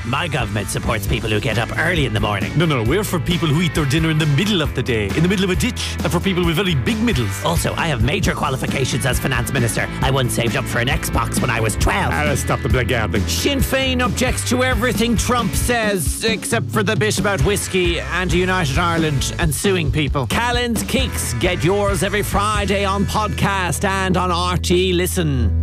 My government supports people who get up early in the morning. No, we're for people who eat their dinner in the middle of the day, in the middle of a ditch, and for people with very big middles. Also, I have major qualifications as finance minister. I once saved up for an Xbox when I was 12. Let's stop the blackguarding. Sinn Féin objects to everything Trump says, except for the bit about whiskey and United Ireland and suing people. Callan's Kicks. Get yours every Friday on podcast and on RTE Listen.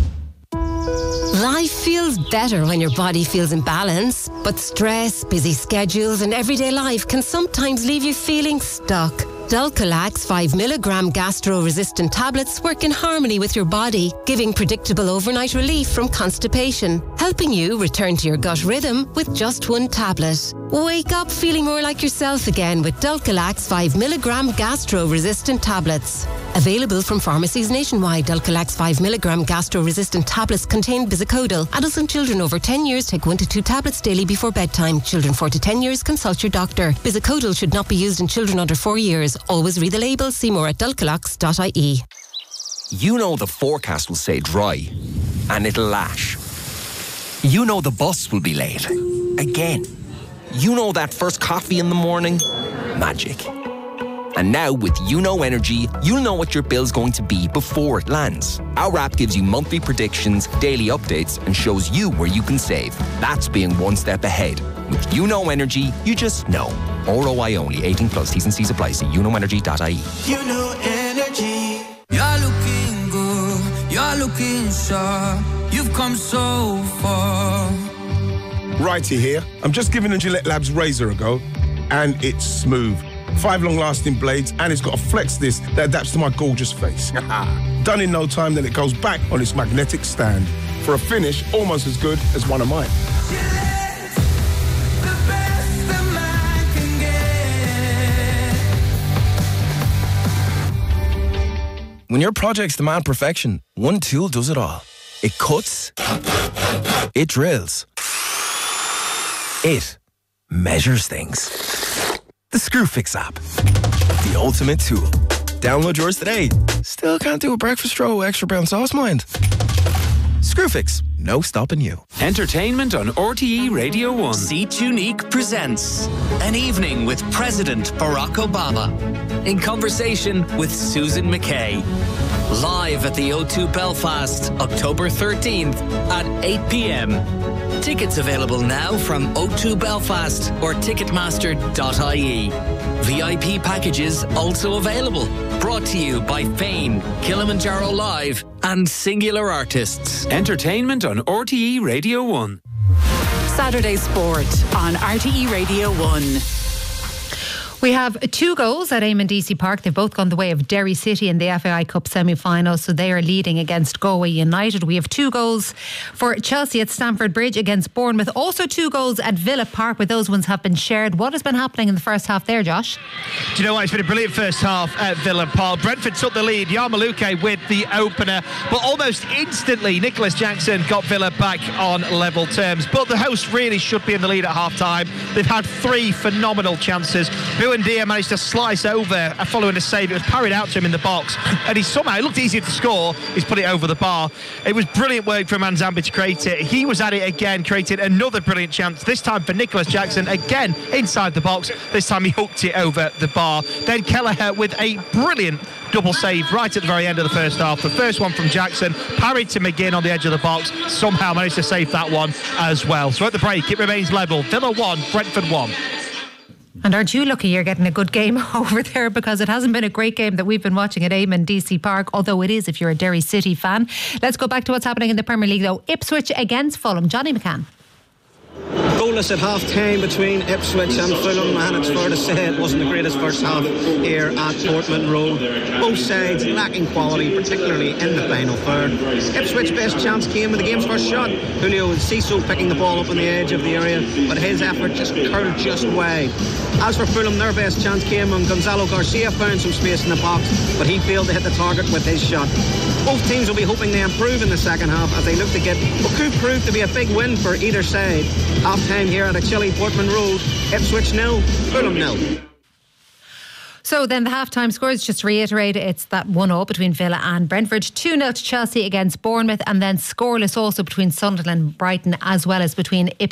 Life feels better when your body feels in balance, but stress, busy schedules and everyday life can sometimes leave you feeling stuck. Dulcolax 5mg gastro-resistant tablets work in harmony with your body, giving predictable overnight relief from constipation, helping you return to your gut rhythm with just one tablet. Wake up feeling more like yourself again with Dulcolax 5mg gastro-resistant tablets. Available from pharmacies nationwide, Dulcolax 5mg gastro-resistant tablets contain bisacodyl. Adults and children over 10 years take 1 to 2 tablets daily before bedtime. Children 4 to 10 years consult your doctor. Bisacodyl should not be used in children under 4 years. Always read the label. See more at dulcolax.ie. You know the forecast will say dry, and it'll lash. You know the bus will be late. Again. You know that first coffee in the morning? Magic. And now with YouKnow Energy, you'll know what your bill's going to be before it lands. Our app gives you monthly predictions, daily updates, and shows you where you can save. That's being one step ahead. With YouKnow Energy, you just know. ROI only. 18 plus. T's and C's apply. See youknowenergy.ie. YouKnow Energy. You're looking good. You're looking sharp. You've come so far. Righty here. I'm just giving the Gillette Labs razor a go, and it's smooth. 5 long-lasting blades, and it's got a flex disc that adapts to my gorgeous face. Done in no time, then it goes back on its magnetic stand for a finish almost as good as one of mine. Gillette, the best a man can get. When your projects demand perfection, one tool does it all. It cuts. It drills. It measures things. The Screwfix app. The ultimate tool. Download yours today. Still can't do a breakfast row, extra brown sauce, mind. Screwfix. No stopping you. Entertainment on RTE Radio 1. Seat Unique presents An Evening with President Barack Obama in conversation with Susan McKay. Live at the O2 Belfast, October 13th at 8 p.m. Tickets available now from O2 Belfast or Ticketmaster.ie. VIP packages also available. Brought to you by Fane, Kilimanjaro Live and Singular Artists. Entertainment on RTE Radio 1. Saturday Sport on RTE Radio 1. We have 2 goals at Eamon DC Park. They've both gone the way of Derry City in the FAI Cup semi-final, so they are leading against Galway United. We have 2 goals for Chelsea at Stamford Bridge against Bournemouth. Also 2 goals at Villa Park, where those ones have been shared. What has been happening in the first half there, Josh? Do you know what? It's been a brilliant first half at Villa Park. Brentford took the lead. Yarmaluke with the opener, but almost instantly Nicholas Jackson got Villa back on level terms. But the hosts really should be in the lead at half-time. They've had 3 phenomenal chances. Buendia managed to slice over following a save. It was parried out to him in the box, and it looked easier to score. He's put it over the bar. It was brilliant work from Manzambi to create it. He was at it again, creating another brilliant chance, this time for Nicholas Jackson, again inside the box. This time he hooked it over the bar. Then Kelleher with a brilliant double save right at the very end of the first half. The first one from Jackson, parried to McGinn on the edge of the box, somehow managed to save that one as well. So at the break it remains level. Villa 1, Brentford 1. And aren't you lucky you're getting a good game over there, because it hasn't been a great game that we've been watching at Eamon DC Park, although it is if you're a Derry City fan. Let's go back to what's happening in the Premier League though. Ipswich against Fulham. Johnny McCann. Goalless at half-time between Ipswich and Fulham, and it's fair to say it wasn't the greatest first half here at Portman Road. Both sides lacking quality, particularly in the final third. Ipswich's best chance came with the game's first shot. Julio Ciso picking the ball up on the edge of the area, but his effort just curled just wide. As for Fulham, their best chance came when Gonzalo Garcia found some space in the box, but he failed to hit the target with his shot. Both teams will be hoping they improve in the second half as they look to get what could prove to be a big win for either side. Half-time here at a chilly Portman Road. Ipswich 0, Fulham 0. So then the half-time scores, just to reiterate, it's that 1-0 between Villa and Brentford, 2-0 to Chelsea against Bournemouth, and then scoreless also between Sunderland and Brighton, as well as between Ipswich